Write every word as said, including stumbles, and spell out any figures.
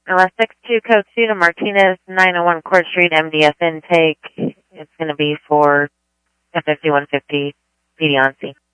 Uh, six two code two to Martinez, nine oh one Court Street, M D S intake. It's going to be for F fifty-one fifty P D on C.